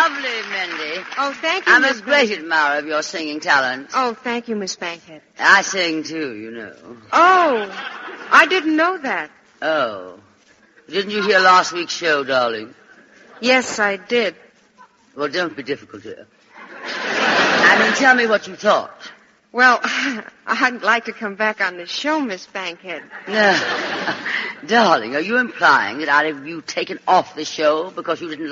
lovely, Mindy. Oh, thank you, I'm Miss a great Bankhead. admirer of your singing talent. Oh, thank you, Miss Bankhead. I sing too, you know. Oh, I didn't know that. Oh. Didn't you hear last week's show, darling? Yes, I did. Well, don't be difficult here. I mean, tell me what you thought. Well, I'd like to come back on the show, Miss Bankhead. No. Darling, are you implying that I'd have you taken off the show because you didn't